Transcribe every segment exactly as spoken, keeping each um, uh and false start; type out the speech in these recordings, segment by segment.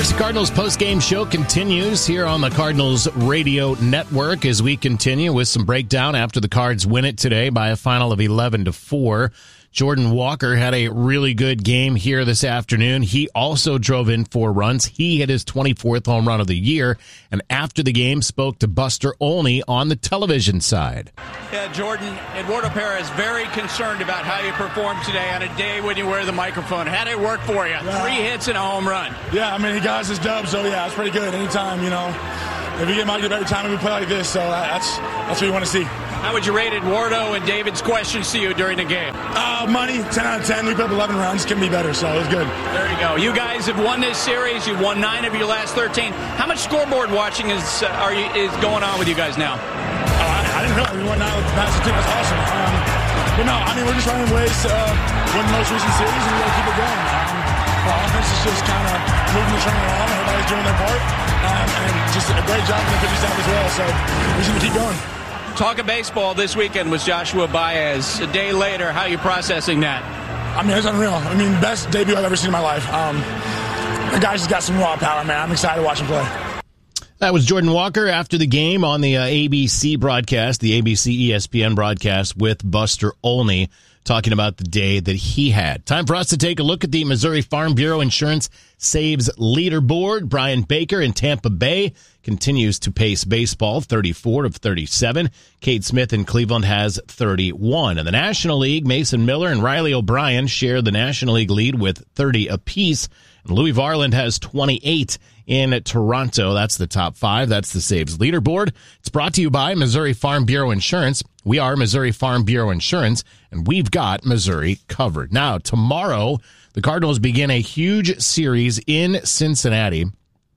Mercy Cardinals post-game show continues here on the Cardinals Radio Network as we continue with some breakdown after the Cards win it today by a final of eleven to four. Jordan Walker had a really good game here this afternoon. He also drove in four runs. He hit his twenty-fourth home run of the year, and after the game spoke to Buster Olney on the television side. Yeah, Jordan, Eduardo Perez very concerned about how you performed today on a day when you wear the microphone. How did it work for you? Yeah. Three hits and a home run. Yeah, I mean, he got us his dub, so yeah, it's pretty good. Anytime, you know, if we get my every time we play like this, so that's that's what you want to see. How would you rate Eduardo and David's questions to you during the game? Uh, money, ten out of ten. We put up eleven runs. Can be better, so it was good. There you go. You guys have won this series. You've won nine of your last thirteen. How much scoreboard watching is uh, are you is going on with you guys now? Oh, I, I didn't realize we won nine with the past team. That's awesome. Um, but no, I mean, we're just running ways to uh, win the most recent series, and we got to keep it going. Um, the offense is just kind of moving the train along. Everybody's doing their part, um, and just a great job from the pitching staff as well. So we just need to keep going. Talking baseball this weekend was Joshua Baez. A day later, how are you processing that? I mean, it's unreal. I mean, best debut I've ever seen in my life. Um, the guy's just got some raw power, man. I'm excited to watch him play. That was Jordan Walker after the game on the uh, A B C broadcast, the A B C E S P N broadcast with Buster Olney, talking about the day that he had. Time for us to take a look at the Missouri Farm Bureau Insurance Saves Leaderboard. Brian Baker in Tampa Bay continues to pace baseball, thirty-four of thirty-seven. Kate Smith in Cleveland has thirty-one. In the National League, Mason Miller and Riley O'Brien share the National League lead with thirty apiece. And Louis Varland has twenty-eight in Toronto. That's the top five. That's the Saves Leaderboard. It's brought to you by Missouri Farm Bureau Insurance. We are Missouri Farm Bureau Insurance, and we've got Missouri covered. Now, tomorrow, the Cardinals begin a huge series in Cincinnati.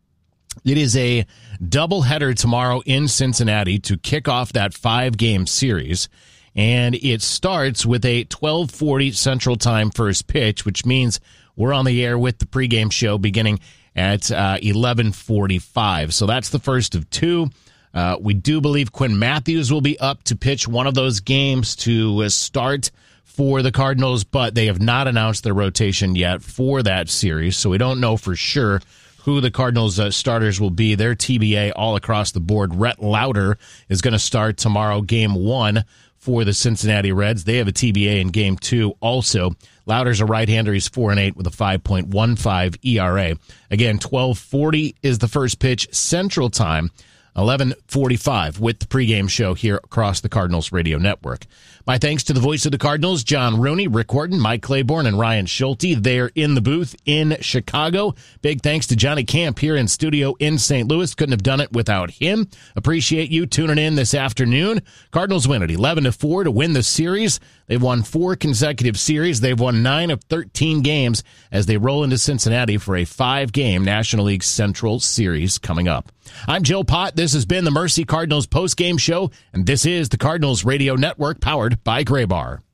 It is a doubleheader tomorrow in Cincinnati to kick off that five-game series, and it starts with a twelve forty Central Time first pitch, which means we're on the air with the pregame show beginning at uh, eleven forty-five. So that's the first of two. Uh, we do believe Quinn Matthews will be up to pitch one of those games to uh, start for the Cardinals, but they have not announced their rotation yet for that series, so we don't know for sure who the Cardinals uh, starters will be. Their T B A all across the board. Rhett Lauder is going to start tomorrow, game one for the Cincinnati Reds. They have a T B A in game two also. Lauder's a right-hander. He's four and eight with a five point one five E R A. Again, twelve forty is the first pitch Central Time. eleven forty-five with the pregame show here across the Cardinals Radio Network. My thanks to the voice of the Cardinals, John Rooney, Rick Horton, Mike Claiborne, and Ryan Schulte. They're in the booth in Chicago. Big thanks to Johnny Camp here in studio in Saint Louis. Couldn't have done it without him. Appreciate you tuning in this afternoon. Cardinals win at eleven to four to win the series. They've won four consecutive series. They've won nine of thirteen games as they roll into Cincinnati for a five-game National League Central Series coming up. I'm Joe Pott. This has been the Mercy Cardinals postgame show, and this is the Cardinals Radio Network powered by Graybar.